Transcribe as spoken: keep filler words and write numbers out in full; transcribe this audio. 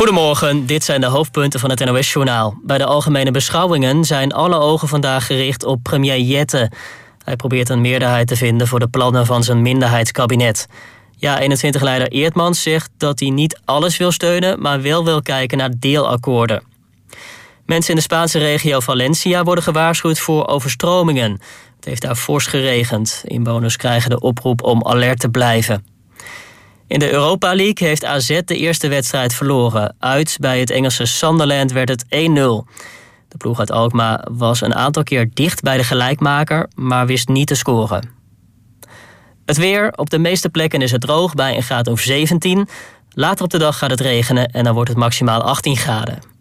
Goedemorgen, dit zijn de hoofdpunten van het N O S-journaal. Bij de algemene beschouwingen zijn alle ogen vandaag gericht op premier Jette. Hij probeert een meerderheid te vinden voor de plannen van zijn minderheidskabinet. Ja, eenentwintig-leider Eertmans zegt dat hij niet alles wil steunen, maar wel wil kijken naar deelakkoorden. Mensen in de Spaanse regio Valencia worden gewaarschuwd voor overstromingen. Het heeft daar fors geregend. Inwoners krijgen de oproep om alert te blijven. In de Europa League heeft A Z de eerste wedstrijd verloren. Uit bij het Engelse Sunderland werd het één nul. De ploeg uit Alkmaar was een aantal keer dicht bij de gelijkmaker, maar wist niet te scoren. Het weer. Op de meeste plekken is het droog bij een graad of zeventien. Later op de dag gaat het regenen en dan wordt het maximaal achttien graden.